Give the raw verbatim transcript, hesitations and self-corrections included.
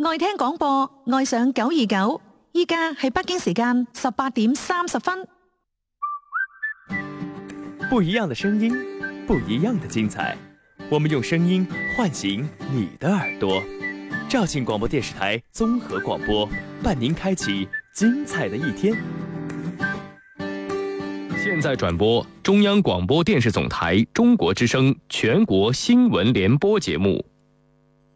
愛聽廣播，愛上九二九。依家係北京時間十八點三十分。 不一樣的聲音，不一樣的精彩。我們用聲音喚醒你的耳朵。肇慶廣播電視台綜合廣播，伴您開啟精彩的一天。 現在轉播中央廣播電視總台中國之聲全國新聞聯播節目。